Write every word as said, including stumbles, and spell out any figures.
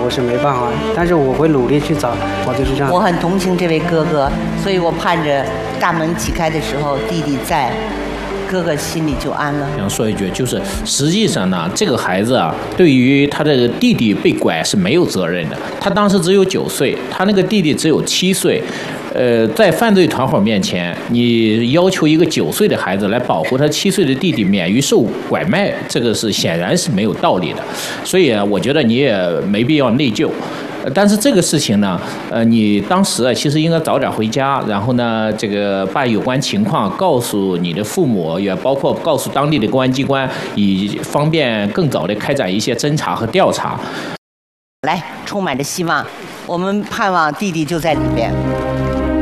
我是没办法，但是我会努力去找，我就是这样。 我很同情这位哥哥，所以我盼着大门启开的时候，弟弟在，哥哥心里就安了。 想说一句，就是实际上呢，这个孩子啊，对于他的弟弟被拐是没有责任的。他当时只有九岁，他那个弟弟只有七岁。呃，在犯罪团伙面前，你要求一个九岁的孩子来保护他七岁的弟弟免于受拐卖，这个是显然是没有道理的。所以啊，我觉得你也没必要内疚。但是这个事情呢，呃，你当时啊，其实应该早点回家，然后呢，这个把有关情况告诉你的父母，也包括告诉当地的公安机关，以方便更早的开展一些侦查和调查。 来，充满着希望，我们盼望弟弟就在里边。